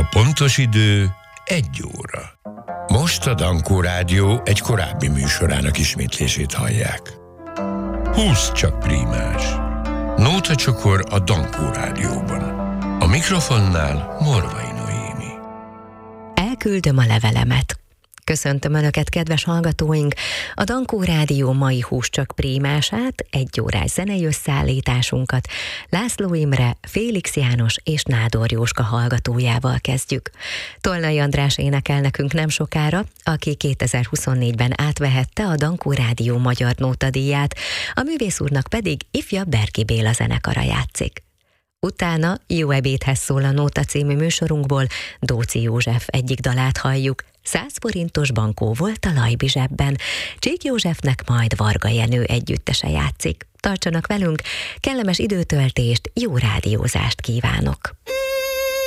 pontos idő 1 óra. Most a Dankó Rádió egy korábbi műsorának ismétlését hallják. 20 csak prímás. Nótacsokor a Dankó Rádióban. A mikrofonnál Morvai Noémi. Elküldöm a levelemet. Köszöntöm Önöket, kedves hallgatóink! A Dankó Rádió mai húscsak prímását, 1 órás zenei összeállításunkat László Imre, Félix János és Nádor Jóska hallgatójával kezdjük. Tolnai András énekel nekünk nem sokára, aki 2024-ben átvehette a Dankó Rádió magyar nótadíját, a művész úrnak pedig ifjabb Berki Béla zenekara játszik. Utána Jó ebédhez szól a Nóta című műsorunkból Dóczy József egyik dalát halljuk. 100 forintos bankó volt a Lajbi zsebben. Csík Józsefnek majd Varga Jenő együttese játszik. Tartsanak velünk, kellemes időtöltést, jó rádiózást kívánok!